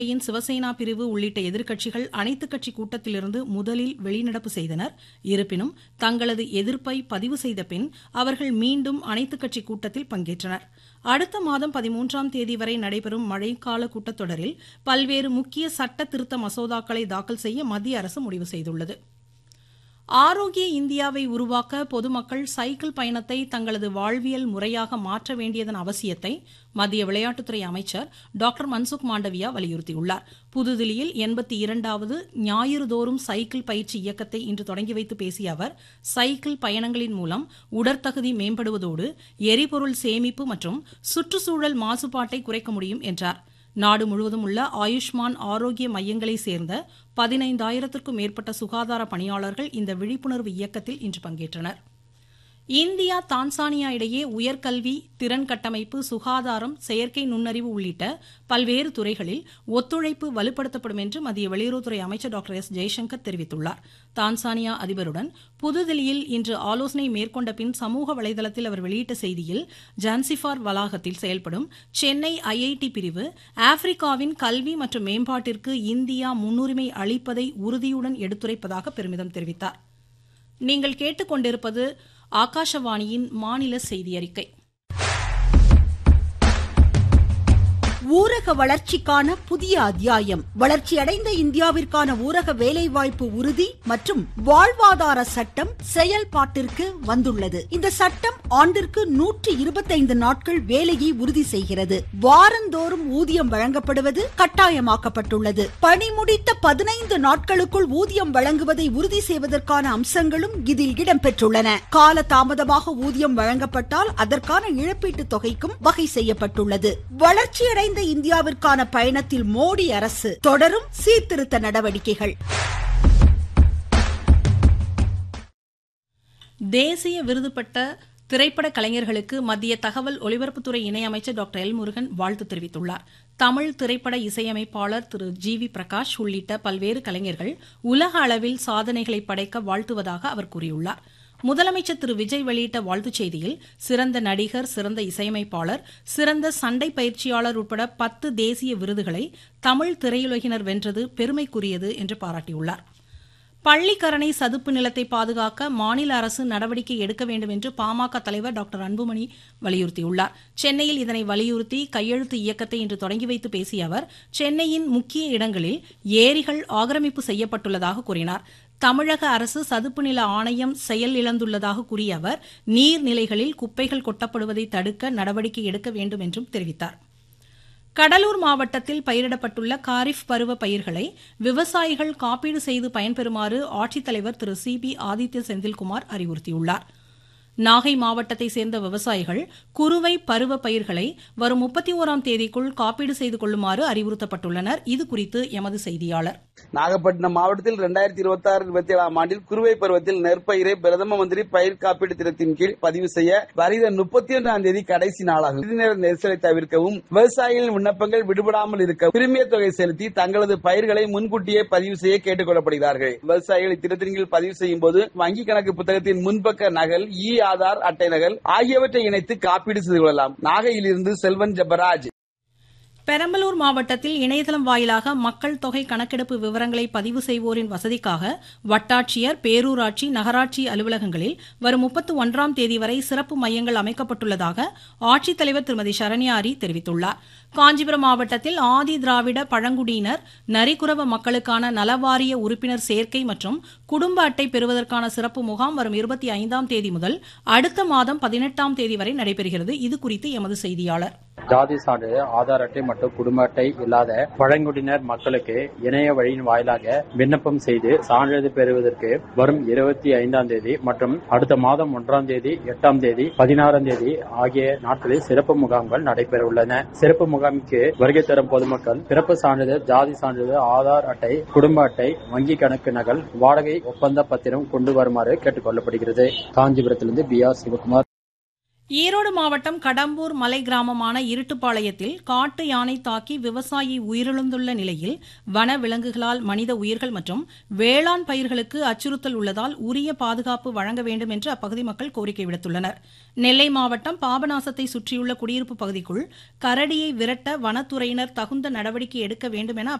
சிவசேனா பிரிவு உள்ளிட்ட எதிர்க்கட்சிகள் அனைத்துக் கட்சி கூட்டத்திலிருந்து முதலில் வெளிநடப்பு செய்தனர். இருப்பினும் தங்களது எதிர்ப்பை பதிவு செய்த பின் அவர்கள் மீண்டும் அனைத்துக் கட்சி கூட்டத்தில் பங்கேற்றனர். அடுத்த மாதம் 13ஆம் தேதி வரை நடைபெறும் மழைக்கால கூட்டத்தொடரில் பல்வேறு முக்கிய சட்ட திருத்த மசோதாக்களை தாக்கல் செய்ய மத்திய அரசு முடிவு செய்துள்ளது. ஆரோக்கிய இந்தியாவை உருவாக்க பொதுமக்கள் சைக்கிள் பயணத்தை தங்களது வாழ்வியல் முறையாக மாற்ற வேண்டியதன் அவசியத்தை மத்திய விளையாட்டுத்துறை அமைச்சர் டாக்டர் மன்சுக் மாண்டவியா வலியுறுத்தியுள்ளார். புதுதில்லியில் 82வது ஞாயிறுதோறும் சைக்கிள் பயிற்சி இயக்கத்தை இன்று தொடங்கி வைத்து பேசிய அவர், சைக்கிள் பயணங்களின் மூலம் உடற்தகுதி மேம்படுவதோடு எரிபொருள் சேமிப்பு மற்றும் சுற்றுச்சூழல் மாசுபாட்டை குறைக்க முடியும் என்றார். நாடு முழுவதும் உள்ள ஆயுஷ்மான் ஆரோக்கிய மையங்களை சேர்ந்த 15,000க்கும் மேற்பட்ட சுகாதார பணியாளர்கள் இந்த விழிப்புணர்வு இயக்கத்தில் இன்று பங்கேற்றனர். இந்தியா தான்சானியா இடையே உயர்கல்வி, திறன் கட்டமைப்பு, சுகாதாரம், செயற்கை நுண்ணறிவு உள்ளிட்ட பல்வேறு துறைகளில் ஒத்துழைப்பு வலுப்படுத்தப்படும் என்று மத்திய வெளியுறவுத்துறை அமைச்சர் டாக்டர் எஸ். ஜெய்சங்கர் தெரிவித்துள்ளார். தான்சானியா அதிபருடன் புதுதில்லியில் இன்று ஆலோசனை மேற்கொண்ட பின் சமூக வலைதளத்தில் அவர் வெளியிட்ட செய்தியில், ஜான்சிபார் வளாகத்தில் செயல்படும் சென்னை IIT பிரிவு ஆப்பிரிக்காவின் கல்வி மற்றும் மேம்பாட்டிற்கு இந்தியா முன்னுரிமை அளிப்பதை உறுதியுடன் எடுத்துரைப்பதாக பெருமிதம் தெரிவித்தார். நீங்கள் கேட்டுக்கொண்டிருப்பது ஆகாஷவாணியின் மாநில செய்தி அறிக்கை. ஊரக வளர்ச்சிக்கான புதிய அத்தியாயம். வளர்ச்சியடைந்த இந்தியாவிற்கான ஊரக வேலைவாய்ப்பு உறுதி மற்றும் வாழ்வாதார சட்டம் செயல்பாட்டிற்கு வந்துள்ளது. இந்த சட்டம் ஆண்டிற்கு 125 நாட்கள் வேலையை உறுதி செய்கிறது. வாரந்தோறும் ஊதியம் வழங்கப்படுவது கட்டாயமாக்கப்பட்டுள்ளது. பணி முடித்த 15 நாட்களுக்குள் ஊதியம் வழங்குவதை உறுதி செய்வதற்கான அம்சங்களும் இதில் இடம்பெற்றுள்ளன. கால தாமதமாக ஊதியம் வழங்கப்பட்டால் அதற்கான இழப்பீட்டுத் தொகைக்கும் வகை செய்யப்பட்டுள்ளது. வளர்ச்சியடைந்த இந்தியாவிற்கான பயணத்தில் மோடி அரசு தொடரும் சீர்திருத்த நடவடிக்கைகள். தேசிய விருது பெற்ற திரைப்பட கலைஞர்களுக்கு மத்திய தகவல் ஒலிபரப்புத்துறை இணையமைச்சர் டாக்டர் எல். முருகன் வாழ்த்து தெரிவித்துள்ளார். தமிழ் திரைப்பட இசையமைப்பாளர் திரு G.V. பிரகாஷ் உள்ளிட்ட பல்வேறு கலைஞர்கள் உலக அளவில் சாதனைகளை படைக்க வாழ்த்துவதாக அவர் கூறியுள்ளார். முதலமைச்சர் திரு விஜய் வெளியிட்ட வாழ்த்துச் செய்தியில், சிறந்த நடிகர், சிறந்த இசையமைப்பாளர், சிறந்த சண்டை பயிற்சியாளர் உட்பட 10 தேசிய விருதுகளை தமிழ் திரையுலகினர் வென்றது பெருமைக்குரியது என்று பாராட்டியுள்ளார். பள்ளிக்கரணை சதுப்பு நிலத்தை பாதுகாக்க மாநில அரசு நடவடிக்கை எடுக்க வேண்டும் என்று பாமக தலைவர் டாக்டர் அன்புமணி வலியுறுத்தியுள்ளார். சென்னையில் இதனை வலியுறுத்தி கையெழுத்து இயக்கத்தை இன்று தொடங்கி வைத்து பேசிய அவர், சென்னையின் முக்கிய இடங்களில் ஏரிகள் ஆக்கிரமிப்பு செய்யப்பட்டுள்ளதாக கூறினார். தமிழக அரசு சதுப்பு நில ஆணையம் செயல் இழந்துள்ளதாக கூறிய அவர், நீர்நிலைகளில் குப்பைகள் கொட்டப்படுவதை தடுக்க நடவடிக்கை எடுக்க வேண்டும் என்றும் தெரிவித்தார். கடலூர் மாவட்டத்தில் பயிரிடப்பட்டுள்ள காரிஃப் பருவ பயிர்களை விவசாயிகள் காப்பீடு செய்து பயன்பெறுமாறு ஆட்சித்தலைவர் திரு CB ஆதித்ய செந்தில்குமார் அறிவுறுத்தியுள்ளார். நாகை மாவட்டத்தை சேர்ந்த விவசாயிகள் குறுவை பருவ பயிர்களை வரும் 31ஆம் தேதிக்குள் காப்பீடு செய்து கொள்ளுமாறு அறிவுறுத்தப்பட்டுள்ளனர். இதுகுறித்து எமது செய்தியாளர். நாகப்பட்டினம் மாவட்டத்தில் 2026-27ஆம் ஆண்டில் குறுவை பருவத்தில் நெற்பயிரை பிரதம மந்திரி பயிர் காப்பீடு திட்டத்தின் கீழ் பதிவு செய்ய வருகிற 31ஆம் தேதி கடைசி நாளாகும். நிதிநேர நெரிசலை தவிர்க்கவும் விவசாயிகளின் விண்ணப்பங்கள் விடுபடாமல் இருக்க பிரிமியர் தொகை செலுத்தி தங்களது பயிர்களை முன்கூட்டியே பதிவு செய்ய கேட்டுக் கொள்ளப்படுகிறார்கள். விவசாயிகள் இத்திட்டத்தின் கீழ் பதிவு செய்யும் போது வங்கி கணக்கு புத்தகத்தின் முன்பக்க நகல், ஆதார் அட்டை நகல் ஆகியவற்றை இணைத்து காப்பீடு செய்து கொள்ளலாம். நாகையிலிருந்து செல்வன் ஜெபராஜ். பெரம்பலூர் மாவட்டத்தில் இணையதளம் வாயிலாக மக்கள் தொகை கணக்கெடுப்பு விவரங்களை பதிவு செய்வோரின் வசதிக்காக வட்டாட்சியர், பேரூராட்சி, நகராட்சி அலுவலகங்களில் வரும் 31ஆம் தேதி வரை சிறப்பு மையங்கள் அமைக்கப்பட்டுள்ளதாக ஆட்சித்தலைவர் திருமதி சரண்யாரி தெரிவித்துள்ளார். காஞ்சிபுரம் மாவட்டத்தில் ஆதி திராவிட பழங்குடியினர் நரிக்குறவ மக்களுக்கான நலவாரிய உறுப்பினர் சேர்க்கை மற்றும் குடும்ப அட்டை பெறுவதற்கான சிறப்பு முகாம் வரும் 25ஆம் தேதி முதல் அடுத்த மாதம் 18ஆம் தேதி வரை நடைபெறுகிறது. இதுகுறித்து எமது செய்தியாளர். ஜாதி சான்று, ஆதார் அட்டை மற்றும் குடும்ப அட்டை இல்லாத பழங்குடியினர் மக்களுக்கு இணைய வழியின் வாயிலாக விண்ணப்பம் செய்து சான்றிதழ் பெறுவதற்கு வரும் 25ஆம் தேதி மற்றும் அடுத்த மாதம் 1ஆம் தேதி, 8ஆம் தேதி, 16ஆம் தேதி ஆகிய நாட்களில் சிறப்பு முகாம்கள் நடைபெற உள்ளன. சிறப்பு முகாமுக்கு வருகை தரும் பொதுமக்கள் பிறப்பு சான்றிதழ், ஜாதி சான்றிதழ், ஆதார் அட்டை, குடும்ப அட்டை, வங்கி கணக்கு நகல், வாடகை ஒப்பந்த பத்திரம் கொண்டு வருமாறு கேட்டுக் கொள்ளப்படுகிறது. காஞ்சிபுரத்திலிருந்து BR சிவகுமார். ஈரோடு மாவட்டம் கடம்பூர் மலை கிராமமான இருட்டுப்பாளையத்தில் காட்டு யானை தாக்கி விவசாயி உயிரிழந்துள்ள நிலையில் வன விலங்குகளால் மனித உயிர்கள் மற்றும் வேளாண் பயிர்களுக்கு அச்சுறுத்தல் உள்ளதால் உரிய பாதுகாப்பு வழங்க வேண்டும் என்று அப்பகுதி மக்கள் கோரிக்கை விடுத்துள்ளனர். நெல்லை மாவட்டம் பாபநாசத்தை சுற்றியுள்ள குடியிருப்பு பகுதிக்குள் கரடியை விரட்ட வனத்துறையினர் தகுந்த நடவடிக்கை எடுக்க வேண்டும் என